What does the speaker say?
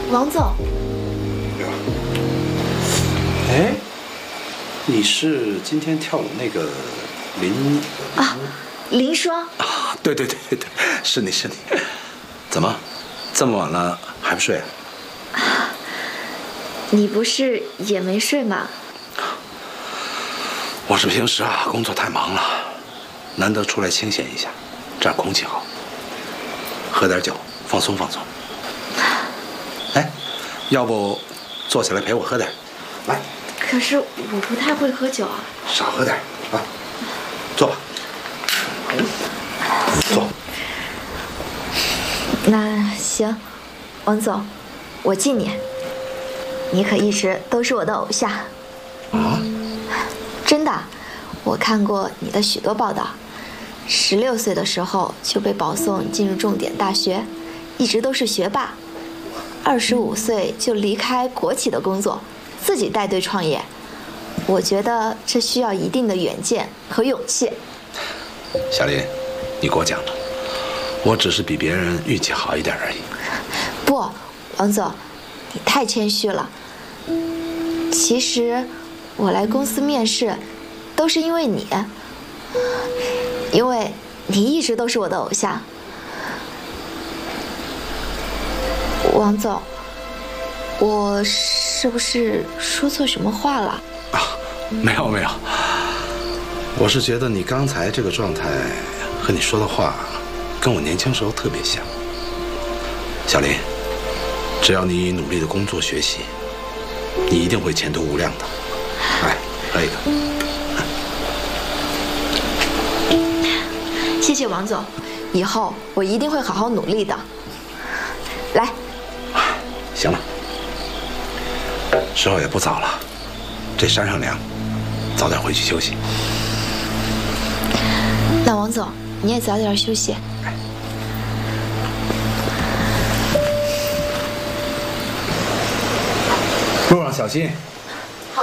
王总。 哎，你是今天跳舞那个林霜啊？对，是你。怎么这么晚了还不睡啊？ 你不是也没睡吗？ 我是平时工作太忙了，难得出来清闲一下，这儿空气好，喝点酒放松放松。哎，要不坐起来陪我喝点？来。 可是我不太会喝酒啊。 少喝点啊，坐吧。坐。 那行，王总，我敬你。你可一直都是我的偶像。 啊？ 真的，我看过你的许多报道。16岁的时候就被保送进入重点大学，一直都是学霸。25岁就离开国企的工作，自己带队创业。我觉得这需要一定的远见和勇气。 小林，你过奖了，我只是比别人运气好一点而已。 不，王总，你太谦虚了。其实我来公司面试都是因为你，因为你一直都是我的偶像。王总，我是不是说错什么话了？ 没有，我是觉得你刚才这个状态和你说的话跟我年轻时候特别像。小林，只要你努力的工作学习，你一定会前途无量的。来，喝一个。 谢谢王总，以后我一定会好好努力的。来。 行了，时候也不早了，这山上凉，早点回去休息。 那王总，你也早点休息。 路上小心。